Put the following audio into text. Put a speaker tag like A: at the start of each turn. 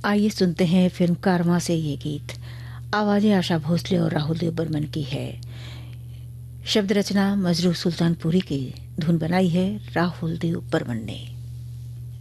A: आइए सुनते हैं फिल्म कारवां से ये गीत। आवाज़ें आशा भोसले और राहुल देव बर्मन की है। शब्द रचना मजरू सुल्तानपुरी की, धुन बनाई है राहुल देव बर्मन ने।